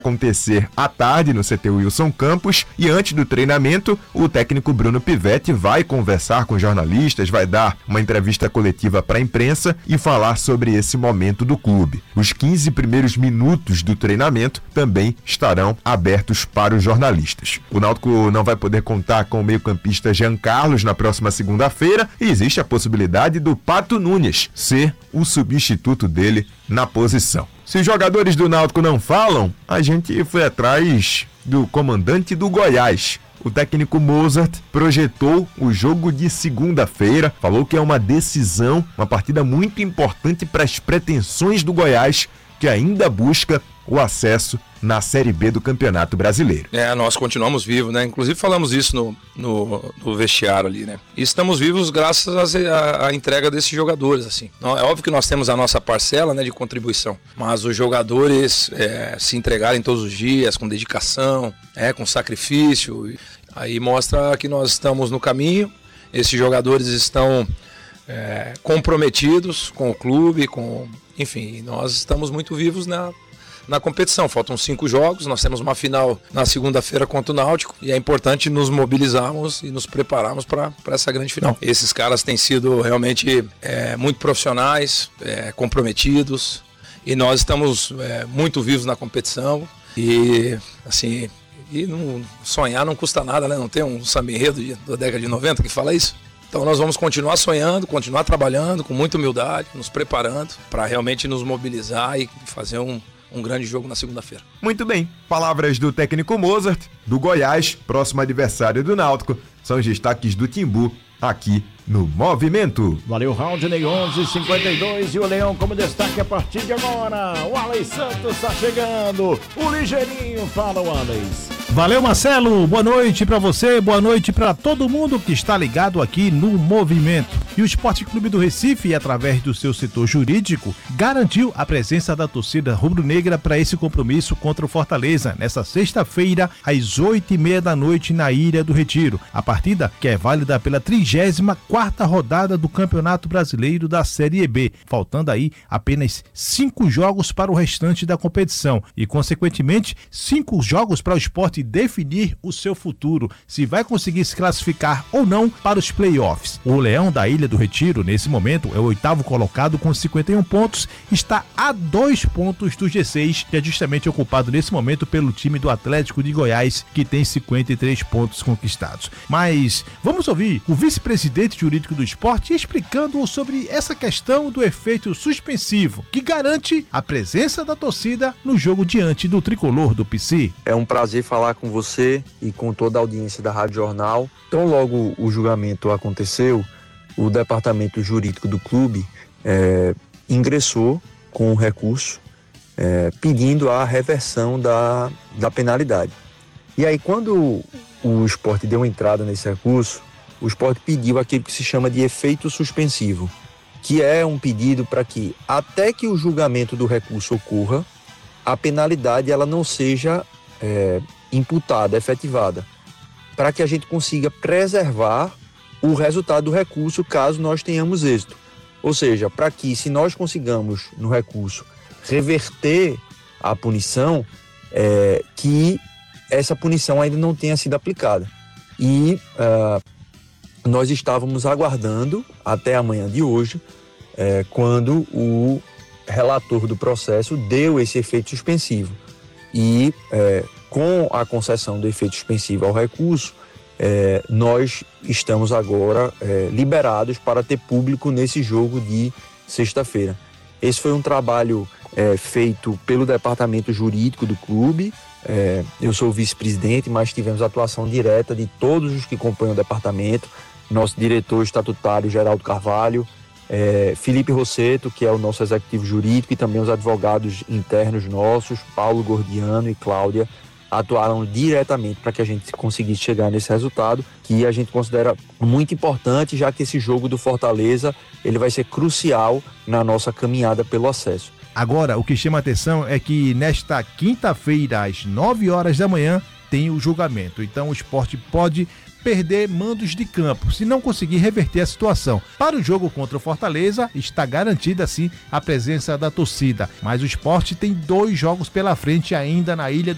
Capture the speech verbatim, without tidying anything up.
acontecer à tarde no C T Wilson Campos, e antes do treinamento, o técnico Bruno Pivetti vai conversar com jornalistas, vai dar uma entrevista coletiva para a imprensa e falar sobre esse momento do clube. Os quinze primeiros minutos do treinamento também estarão abertos para os jornalistas. O Náutico não vai poder contar com o meio-campista Jean Carlos na próxima segunda-feira e existe a possibilidade do Pato Nunes ser o substituto dele na posição. Se os jogadores do Náutico não falam, a gente foi atrás do comandante do Goiás. O técnico Mozart projetou o jogo de segunda-feira, falou que é uma decisão, uma partida muito importante para as pretensões do Goiás, que ainda busca o acesso na Série B do Campeonato Brasileiro. É, nós continuamos vivos, né? Inclusive falamos isso no, no, no vestiário ali, né? E estamos vivos graças à, à entrega desses jogadores, assim. Não, é óbvio que nós temos a nossa parcela, né, de contribuição, mas os jogadores é, se entregarem todos os dias, com dedicação, é, com sacrifício, aí mostra que nós estamos no caminho. Esses jogadores estão é, comprometidos com o clube, com, enfim, nós estamos muito vivos na na competição. Faltam cinco jogos, nós temos uma final na segunda-feira contra o Náutico e é importante nos mobilizarmos e nos prepararmos para essa grande final. Esses caras têm sido realmente é, muito profissionais, é, comprometidos, e nós estamos é, muito vivos na competição e assim, e não, sonhar não custa nada, né? Não tem um samba enredo da década de noventa que fala isso? Então nós vamos continuar sonhando, continuar trabalhando com muita humildade, nos preparando para realmente nos mobilizar e fazer um um grande jogo na segunda-feira. Muito bem. Palavras do técnico Mozart, do Goiás, próximo adversário do Náutico. São os destaques do Timbu aqui no Movimento. Valeu, Raudney, onze e cinquenta e dois, e o Leão como destaque a partir de agora. O Alex Santos está chegando. O ligeirinho, fala o Alex. Valeu, Marcelo, boa noite pra você, boa noite pra todo mundo que está ligado aqui no Movimento. E o Esporte Clube do Recife, através do seu setor jurídico, garantiu a presença da torcida rubro-negra para esse compromisso contra o Fortaleza, nesta sexta-feira, às oito e meia da noite, na Ilha do Retiro. A partida, que é válida pela trigésima quarta rodada do Campeonato Brasileiro da Série B, faltando aí apenas cinco jogos para o restante da competição e, consequentemente, cinco jogos para o Esporte definir o seu futuro, se vai conseguir se classificar ou não para os playoffs. O Leão da Ilha do Retiro, nesse momento, é o oitavo colocado com cinquenta e um pontos, está a dois pontos do G seis, que é justamente ocupado nesse momento pelo time do Atlético de Goiás, que tem cinquenta e três pontos conquistados. Mas vamos ouvir o vice-presidente jurídico do Esporte explicando sobre essa questão do efeito suspensivo, que garante a presença da torcida no jogo diante do tricolor do P C. É um prazer falar com você e com toda a audiência da Rádio Jornal. Então, logo o julgamento aconteceu, o departamento jurídico do clube é, ingressou com um recurso é, pedindo a reversão da, da penalidade. E aí, quando o Sport deu entrada nesse recurso, o Sport pediu aquilo que se chama de efeito suspensivo, que é um pedido para que, até que o julgamento do recurso ocorra, a penalidade ela não seja é, imputada, efetivada, para que a gente consiga preservar o resultado do recurso caso nós tenhamos êxito. Ou seja, para que, se nós consigamos no recurso reverter a punição, é, que essa punição ainda não tenha sido aplicada. E uh, nós estávamos aguardando até amanhã de hoje, é, quando o relator do processo deu esse efeito suspensivo. E é, com a concessão do efeito suspensivo ao recurso, é, nós estamos agora é, liberados para ter público nesse jogo de sexta-feira. Esse foi um trabalho é, feito pelo departamento jurídico do clube. É, eu sou o vice-presidente, mas tivemos atuação direta de todos os que compõem o departamento. Nosso diretor estatutário, Geraldo Carvalho, é, Felipe Rosseto, que é o nosso executivo jurídico, e também os advogados internos nossos, Paulo Gordiano e Cláudia, atuaram diretamente para que a gente conseguisse chegar nesse resultado, que a gente considera muito importante, já que esse jogo do Fortaleza ele vai ser crucial na nossa caminhada pelo acesso. Agora, o que chama a atenção é que nesta quinta-feira, às nove horas da manhã, tem o julgamento. Então o Sport pode perder mandos de campo, se não conseguir reverter a situação. Para o jogo contra o Fortaleza, está garantida sim a presença da torcida, mas o Sport tem dois jogos pela frente ainda na Ilha do